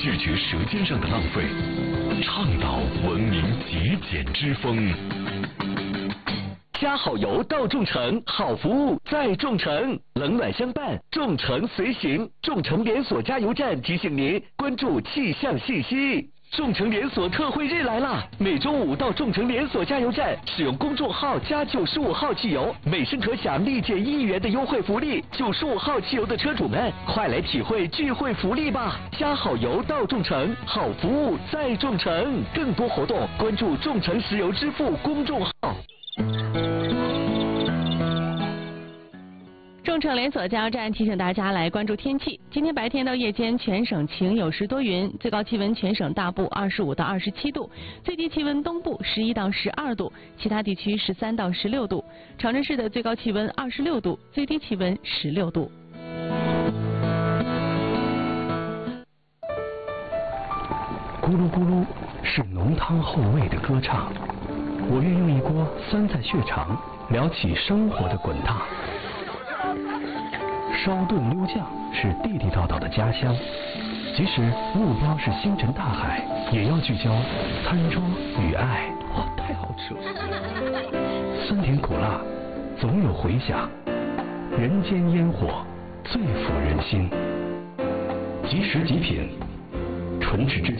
拒绝舌尖上的浪费，倡导文明极简之风。 加好油到众诚，好服务在众诚，冷暖相伴，众诚随行。众诚连锁加油站提醒您关注气象信息。众诚连锁特惠日来啦！每周五到众诚连锁加油站使用公众号加95号汽油，每升可享立减1元的优惠福利。95号汽油的车主们，快来体会聚会福利吧！加好油到众诚，好服务在众诚。更多活动关注众诚石油支付公众号。 众诚连锁加油站提醒大家来关注天气。今天白天到夜间全省晴有时多云，最高气温全省大部25到27度，最低气温东部11到12度，其他地区13到16度。长春市的最高气温26度，最低气温16度。 咕噜咕噜是浓汤厚味的歌唱，我愿用一锅酸菜血肠聊起生活的滚烫。烧炖溜酱是地地道道的家乡，即使目标是星辰大海，也要聚焦餐桌与爱。哇，太好吃了！酸甜苦辣，总有回响。人间烟火，最抚人心。即食即品，纯质之